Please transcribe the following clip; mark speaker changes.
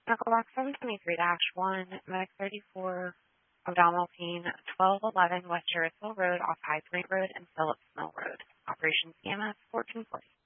Speaker 1: Medical box 723-1, Medic 34, abdominal pain, 1211 West Jarrettsville Road off High Point Road and Phillips Mill Road. Operations EMS 1440.